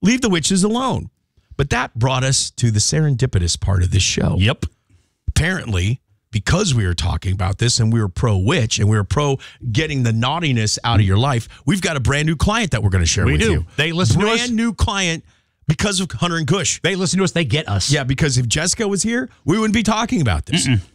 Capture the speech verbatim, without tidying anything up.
leave the witches alone. But that brought us to the serendipitous part of this show. Yep. Apparently, because we were talking about this and we were pro-witch and we were pro getting the naughtiness out of your life, we've got a brand new client that we're going to share We with do. you. They listen to us. Brand new client because of Hunter and Kush. They listen to us. They get us. Yeah, because if Jessica was here, we wouldn't be talking about this. Mm-mm.